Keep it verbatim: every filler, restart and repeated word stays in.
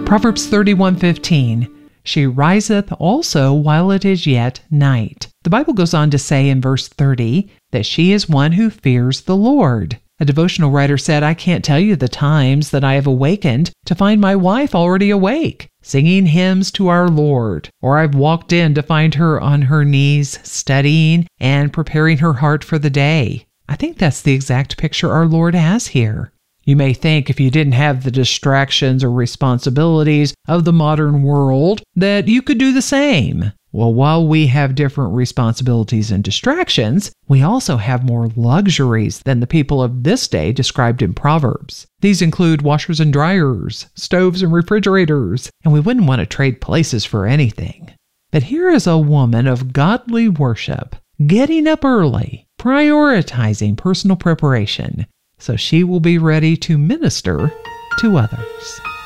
Proverbs thirty-one fifteen. She riseth also while it is yet night. The Bible goes on to say in verse thirty that she is one who fears the Lord. A devotional writer said, I can't tell you the times that I have awakened to find my wife already awake, singing hymns to our Lord, or I've walked in to find her on her knees studying and preparing her heart for the day. I think that's the exact picture our Lord has here. You may think if you didn't have the distractions or responsibilities of the modern world that you could do the same. Well, while we have different responsibilities and distractions, we also have more luxuries than the people of this day described in Proverbs. These include washers and dryers, stoves and refrigerators, and we wouldn't want to trade places for anything. But here is a woman of godly worship, getting up early, prioritizing personal preparation, so she will be ready to minister to others.